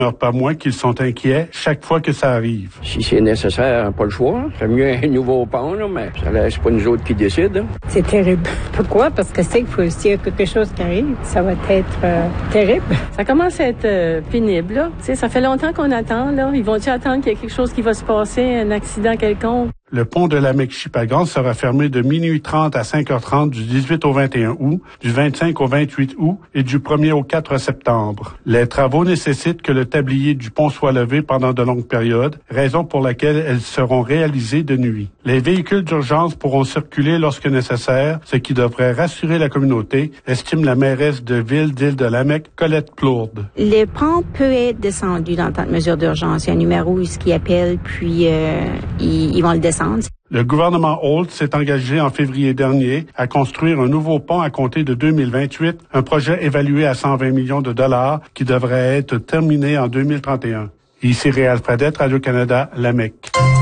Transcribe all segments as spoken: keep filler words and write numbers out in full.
Pas moins qu'ils sont inquiets chaque fois que ça arrive. Si c'est nécessaire, pas le choix. C'est mieux un nouveau pont, là, mais ça laisse pas nous autres qui décident. C'est terrible. Pourquoi? Parce que c'est qu'il faut s'il y a quelque chose qui arrive, ça va être euh, terrible. Ça commence à être euh, pénible, là. Tu sais, ça fait longtemps qu'on attend, là. Ils vont-tu attendre qu'il y ait quelque chose qui va se passer, un accident quelconque? Le pont de Lamec-Chipagan sera fermé de minuit trente à cinq heures trente du dix-huit au vingt et un août, du vingt-cinq au vingt-huit août et du premier au quatre septembre. Les travaux nécessitent que le tablier du pont soit levé pendant de longues périodes, raison pour laquelle elles seront réalisées de nuit. Les véhicules d'urgence pourront circuler lorsque nécessaire, ce qui devrait rassurer la communauté, estime la mairesse de ville d'Île-de-Lamec, Colette Plourde. Le pont peut être descendu dans le temps de mesure d'urgence. Il y a un numéro qui appelle, puis euh, ils, ils vont le descendre. Le gouvernement Holt s'est engagé en février dernier à construire un nouveau pont à compter de deux mille vingt-huit, un projet évalué à cent vingt millions de dollars qui devrait être terminé en deux mille trente et un. Ici Réal Fradette, Radio-Canada, Lamec.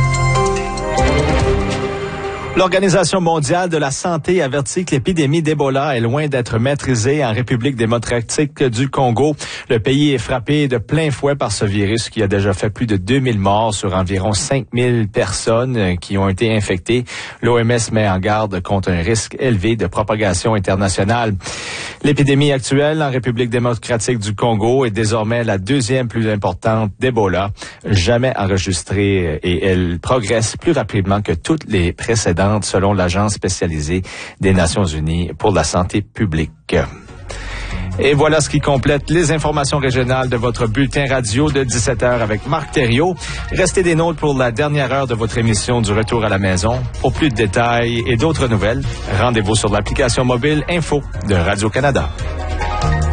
L'Organisation mondiale de la santé avertit que l'épidémie d'Ebola est loin d'être maîtrisée en République démocratique du Congo. Le pays est frappé de plein fouet par ce virus qui a déjà fait plus de deux mille morts sur environ cinq mille personnes qui ont été infectées. L'O M S met en garde contre un risque élevé de propagation internationale. L'épidémie actuelle en République démocratique du Congo est désormais la deuxième plus importante d'Ebola jamais enregistrée et elle progresse plus rapidement que toutes les précédentes selon l'Agence spécialisée des Nations unies pour la santé publique. Et voilà ce qui complète les informations régionales de votre bulletin radio de dix-sept heures avec Marc Thériault. Restez des nôtres pour la dernière heure de votre émission du Retour à la maison. Pour plus de détails et d'autres nouvelles, rendez-vous sur l'application mobile Info de Radio-Canada.